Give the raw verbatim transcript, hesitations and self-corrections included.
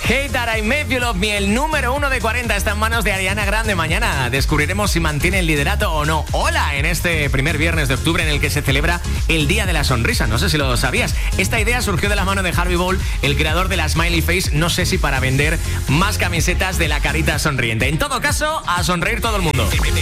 Hate That I Made You Love Me, el número uno de cuarenta, está en manos de Ariana Grande. Mañana descubriremos si mantiene el liderato o no. Hola, en este primer viernes de octubre en el que se celebra el Día de la Sonrisa. No sé si lo sabías. Esta idea surgió de la mano de Harvey Ball, el creador de la Smiley Face. No sé si para vender más camisetas de la carita sonriente. En todo caso, a sonreír todo el mundo.